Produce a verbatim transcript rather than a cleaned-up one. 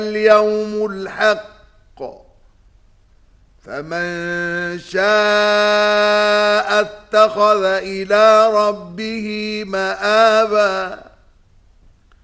اليوم الحق فمن شاء اتخذ إلى ربه مآبا